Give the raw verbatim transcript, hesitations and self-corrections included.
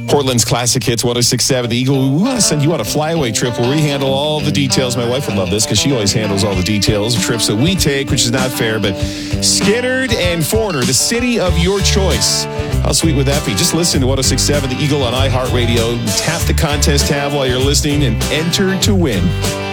Portland's Classic Hits one oh six point seven. The Eagle, we want to send you on a flyaway trip where we handle all the details. My wife would love this because she always handles all the details of trips that we take, which is not fair. But Skidard and Forner, the city of your choice. How sweet would that be? Just listen to one oh six point seven The Eagle on iHeartRadio. Tap the contest tab while you're listening and enter to win.